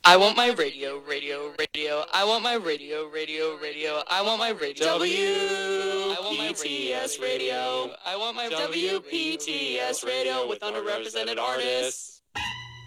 I want my radio, radio, radio. I want my radio, radio, radio. I want my radio. WPTS Radio. I want my WPTS Radio with underrepresented artists.